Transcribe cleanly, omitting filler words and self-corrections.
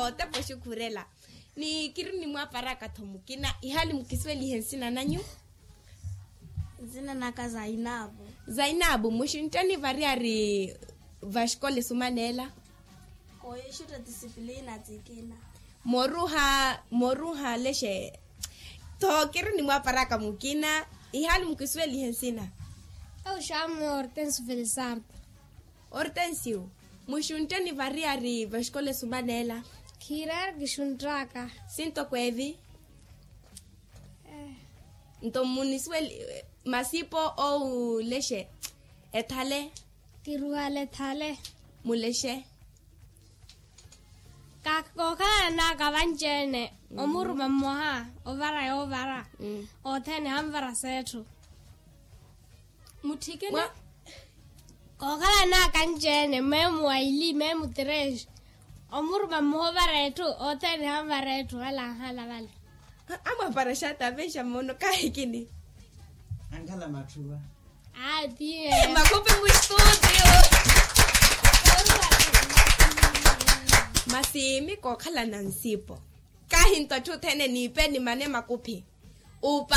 tapo shukurela ni kirini mwapara kathomukina ihali mukisweli hensina nanyu zina naka Zainabu mushintani variari vashkole sumanela koyeshuta disciplina tikina moruha leshe to kirini mwaparaka mukina ihali mukisweli hensina au shamu Hortensio Felisardo Hortensio mushuntani variari vashkole sumanela kirar gishuntraka sinto kwevi nto munisweli masipo o leshe ethale kiruale thale muleshe kakoka na kavanjene omuru mamoha ovara othene hamvara setu mutikene kokala na kanjene memu aili memu tresh omuru mamoha varetu othene hamvara etu hala vale ama parashata vesha mono kahikini Angala matuwa tie makope mu studio masimi kokhala nansipo kahinto tuthene ni peni mane makope upa